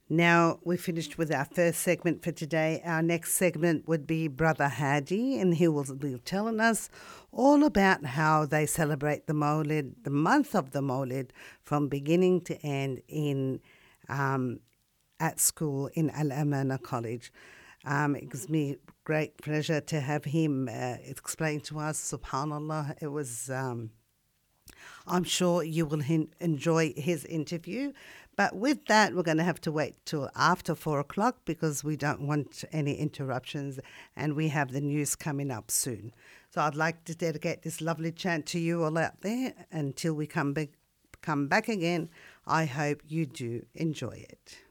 Now we finished with our first segment for today. Our next segment would be Brother Hadi, and he will be telling us all about how they celebrate the Mawlid, the month of the Mawlid, from beginning to end in at school in Al Amana College. It gives me great pleasure to have him explain to us. Subhanallah, it was. I'm sure you will enjoy his interview. But with that, we're going to have to wait till after 4 o'clock because we don't want any interruptions and we have the news coming up soon. So I'd like to dedicate this lovely chant to you all out there until we come back again. I hope you do enjoy it.